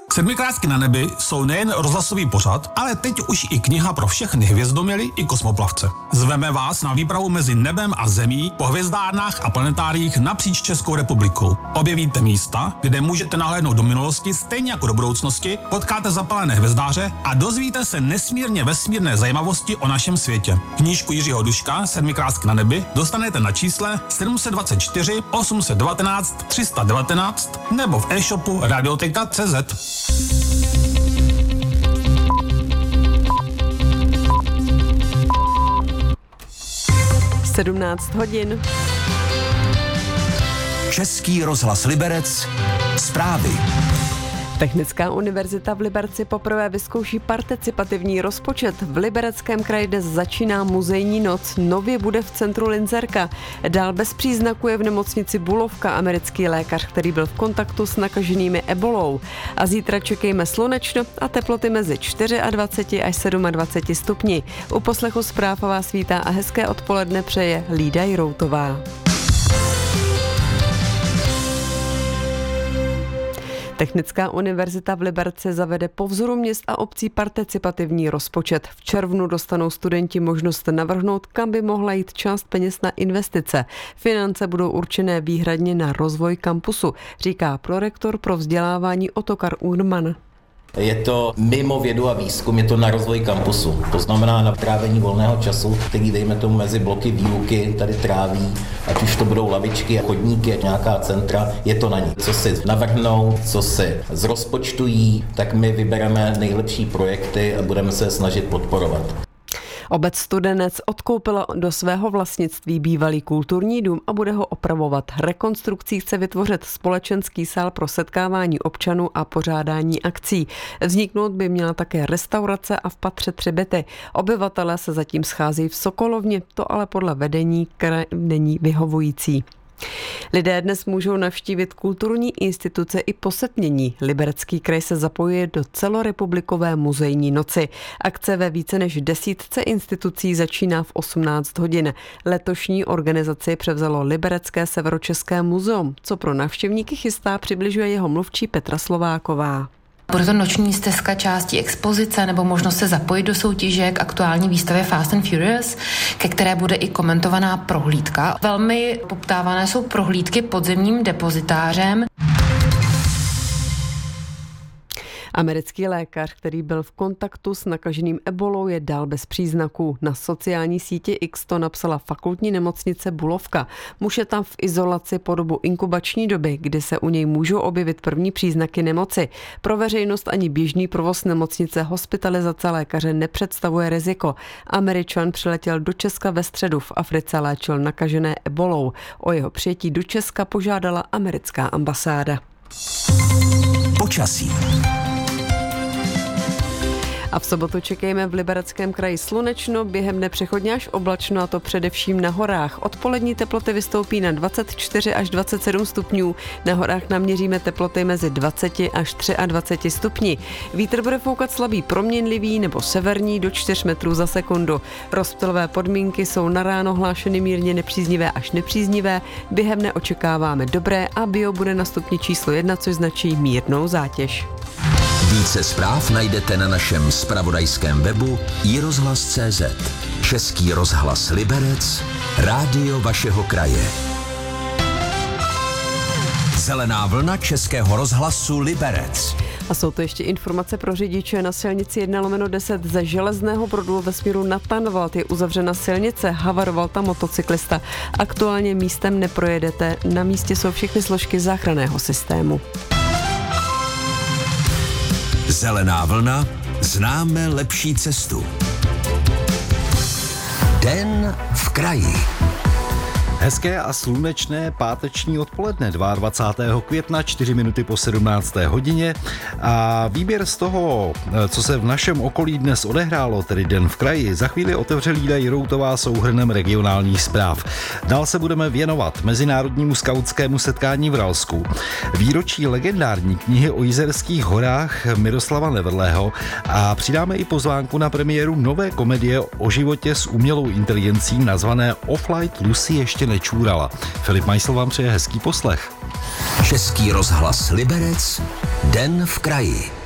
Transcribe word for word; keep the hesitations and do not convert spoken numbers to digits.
Sedmikrásky na nebi jsou nejen rozhlasový pořad, ale teď už i kniha pro všechny hvězdoměly i kosmoplavce. Zveme vás na výpravu mezi nebem a zemí po hvězdárnách a planetáriích napříč Českou republikou. Objevíte místa, kde můžete nahlédnout do minulosti stejně jako do budoucnosti, potkáte zapalené hvězdáře a dozvíte se nesmírně vesmírné zajímavosti o našem světě. Knížku Jiřího Duška Sedmikrásky na nebi dostanete na čísle sedm dva čtyři osm jedna devět tři jedna devět nebo v e-shopu radioteka tečka cé zet. sedmnáct hodin. Český rozhlas Liberec. Zprávy. Technická univerzita v Liberci poprvé vyzkouší participativní rozpočet. V Libereckém kraji dnes začíná muzejní noc, nově bude v centru Linzerka. Dál bez příznaku je v nemocnici Bulovka americký lékař, který byl v kontaktu s nakaženými ebolou. A zítra čekejme slunečno a teploty mezi dvacet čtyři až dvacet sedm stupni. U poslechu zpráv vás vítá a hezké odpoledne přeje Lída Jiroutová. Technická univerzita v Liberci zavede po vzoru měst a obcí participativní rozpočet. V červnu dostanou studenti možnost navrhnout, kam by mohla jít část peněz na investice. Finance budou určené výhradně na rozvoj kampusu, říká prorektor pro vzdělávání Ottokar Urman. Je to mimo vědu a výzkum, je to na rozvoj kampusu. To znamená na trávení volného času, který dejme tomu mezi bloky výuky tady tráví, ať už to budou lavičky, chodníky, nějaká centra, je to na ní. Co si navrhnou, co si zrozpočtují, tak my vybereme nejlepší projekty a budeme se snažit podporovat. Obec Studenec odkoupila do svého vlastnictví bývalý kulturní dům a bude ho opravovat. Rekonstrukcí chce vytvořit společenský sál pro setkávání občanů a pořádání akcí. Vzniknout by měla také restaurace a v patře tři byty. Obyvatelé se zatím schází v Sokolovně, to ale podle vedení kraje není vyhovující. Lidé dnes můžou navštívit kulturní instituce i po setmění. Liberecký kraj se zapojuje do celorepublikové muzejní noci. Akce ve více než desítce institucí začíná v osmnáct hodin. Letošní organizaci převzalo Liberecké severočeské muzeum, co pro návštěvníky chystá, přibližuje jeho mluvčí Petra Slováková. Bude to noční stezka částí expozice nebo možnost se zapojit do soutěže k aktuální výstavě Fast and Furious, ke které bude i komentovaná prohlídka. Velmi poptávané jsou prohlídky podzemním depozitářem. Americký lékař, který byl v kontaktu s nakaženým ebolou, je dál bez příznaků. Na sociální síti X to napsala fakultní nemocnice Bulovka. Muž je tam v izolaci po dobu inkubační doby, kdy se u něj můžou objevit první příznaky nemoci. Pro veřejnost ani běžný provoz nemocnice hospitalizace lékaře nepředstavuje riziko. Američan přiletěl do Česka ve středu, v Africe léčil nakažené ebolou. O jeho přijetí do Česka požádala americká ambasáda. Počasí. A v sobotu čekejme v Libereckém kraji slunečno, během dne přechodně až oblačno, a to především na horách. Odpolední teploty vystoupí na dvacet čtyři až dvacet sedm stupňů. Na horách naměříme teploty mezi dvacet až dvacet tři stupni. Vítr bude foukat slabý proměnlivý nebo severní do čtyř metrů za sekundu. Rozptylové podmínky jsou na ráno hlášeny mírně nepříznivé až nepříznivé. Během dne očekáváme dobré a bio bude na stupni číslo jedna, což značí mírnou zátěž. Více zpráv najdete na našem zpravodajském webu i rozhlas tečka cé zet. Český rozhlas Liberec, rádio vašeho kraje. Zelená vlna Českého rozhlasu Liberec. A jsou to ještě informace pro řidiče. Na silnici jedna lomeno deset ze Železného Brodu ve směru na Tanvald je uzavřena silnice, havaroval tam motocyklista. Aktuálně místem neprojedete, na místě jsou všechny složky záchranného systému. Zelená vlna, známe lepší cestu. Den v kraji. Hezké a slunečné páteční odpoledne dvacátého druhého května, čtyři minuty po sedmnácté hodině, a výběr z toho, co se v našem okolí dnes odehrálo, tedy Den v kraji, za chvíli otevře Lída Jiroutová souhrnem regionálních zpráv. Dál se budeme věnovat mezinárodnímu skautskému setkání v Ralsku, výročí legendární knihy o Jizerských horách Miroslava Nevrlého a přidáme i pozvánku na premiéru nové komedie o životě s umělou inteligencí nazvané Off-Light Lucy ještě nečůrala. Filip Majsl vám přeje hezký poslech. Český rozhlas Liberec, Den v kraji.